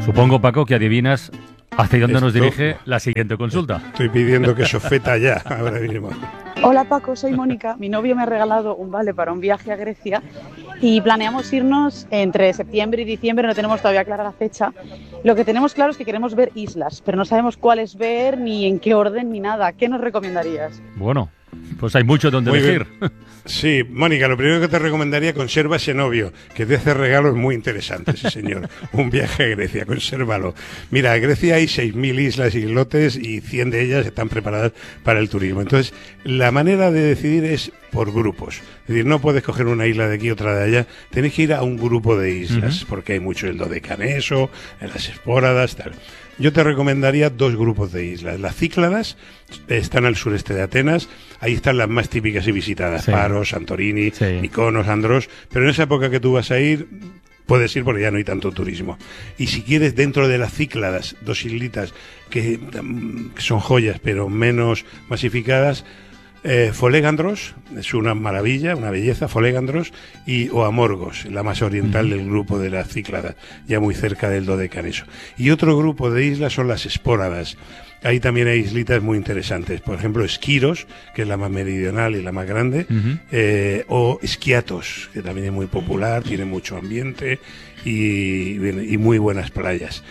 Supongo, Paco, que adivinas hacia dónde nos dirige la siguiente consulta. Estoy pidiendo que sofeta ya, ahora mismo. Hola Paco, soy Mónica. Mi novio me ha regalado un vale para un viaje a Grecia y planeamos irnos entre septiembre y diciembre, no tenemos todavía clara la fecha. Lo que tenemos claro es que queremos ver islas, pero no sabemos cuáles ver, ni en qué orden, ni nada. ¿Qué nos recomendarías? Bueno, pues hay mucho donde elegir. Sí, Mónica, lo primero que te recomendaría, conserva ese novio, que te hace regalos muy interesantes, sí señor. Un viaje a Grecia, consérvalo. Mira, en Grecia hay 6.000 islas y islotes y 100 de ellas están preparadas para el turismo. Entonces, la manera de decidir es por grupos. Es decir, no puedes coger una isla de aquí, otra de allá. Tenés que ir a un grupo de islas, porque hay mucho el Dodecaneso, en las Hespóradas, tal. Yo te recomendaría 2 grupos de islas. Las Cícladas están al sureste de Atenas, ahí están las más típicas y visitadas, sí. Paros, Santorini, sí. Mykonos, Andros, pero en esa época que tú vas a ir, puedes ir porque ya no hay tanto turismo. Y si quieres, dentro de las Cícladas, 2 islitas que son joyas, pero menos masificadas, Folegandros, es una maravilla, una belleza, Folegandros, o Amorgos, la más oriental del grupo de las Cícladas, ya muy cerca del Dodecaneso. Y otro grupo de islas son las Hespóradas. Ahí también hay islitas muy interesantes, por ejemplo Esquiros, que es la más meridional y la más grande, o Esquiatos, que también es muy popular, tiene mucho ambiente y muy buenas playas.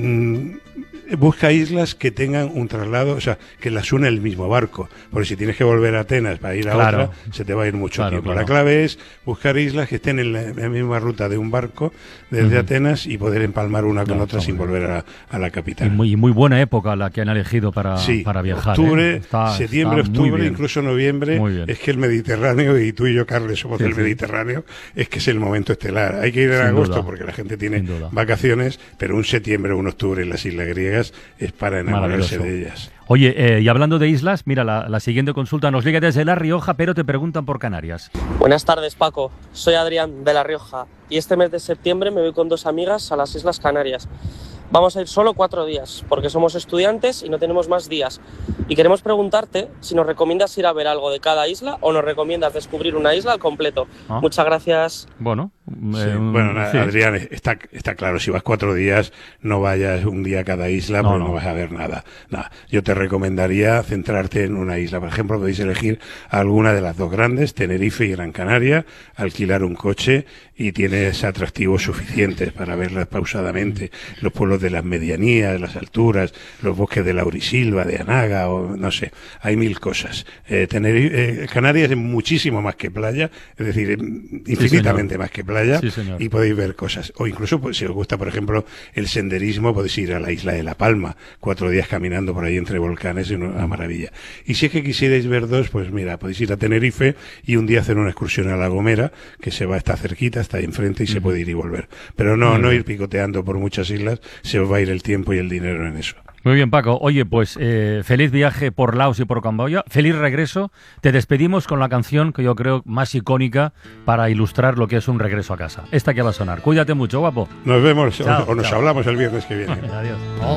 Busca islas que tengan un traslado, o sea, que las une el mismo barco, porque si tienes que volver a Atenas para ir a otra, se te va a ir mucho tiempo. Claro. La clave es buscar islas que estén en la misma ruta de un barco desde Atenas y poder empalmar una con otra sin volver a la capital. Y muy buena época la que han elegido para viajar. Octubre, septiembre, octubre, incluso noviembre, es que el Mediterráneo, y tú y yo, Carles, somos del Mediterráneo, es que es el momento estelar. Hay que ir en agosto porque la gente tiene vacaciones, pero un septiembre o un octubre en las islas griegas es para enamorarse de ellas. Oye, y hablando de islas, mira, la siguiente consulta nos llega desde La Rioja, pero te preguntan por Canarias. Buenas tardes, Paco. Soy Adrián, de La Rioja, y este mes de septiembre me voy con 2 amigas a las Islas Canarias. Vamos a ir solo 4 días, porque somos estudiantes y no tenemos más días. Y queremos preguntarte si nos recomiendas ir a ver algo de cada isla o nos recomiendas descubrir una isla al completo. Muchas gracias. Bueno, Adrián, está claro, si vas 4 días, no vayas un día a cada isla, porque no vas a ver nada. Yo te recomendaría centrarte en una isla. Por ejemplo, podéis elegir alguna de las 2 grandes, Tenerife y Gran Canaria, alquilar un coche y tienes atractivos suficientes para verlas pausadamente. Los pueblos de las medianías, las alturas, los bosques de Laurisilva, de Anaga, o no sé, hay 1000 cosas. Canarias es muchísimo más que playa, es decir, infinitamente más que playa, y podéis ver cosas. O incluso, pues, si os gusta, por ejemplo, el senderismo, podéis ir a la isla de La Palma, 4 días caminando por ahí entre volcanes, es una maravilla. Y si es que quisierais ver 2, pues mira, podéis ir a Tenerife y un día hacer una excursión a La Gomera, que está cerquita, está ahí enfrente y se puede ir y volver. Pero no ir picoteando por muchas islas, se os va a ir el tiempo y el dinero en eso. Muy bien, Paco. Oye, pues feliz viaje por Laos y por Camboya, feliz regreso. Te despedimos con la canción que yo creo más icónica para ilustrar lo que es un regreso a casa. Esta que va a sonar. Cuídate mucho, guapo. Nos vemos, nos hablamos el viernes que viene. Adiós.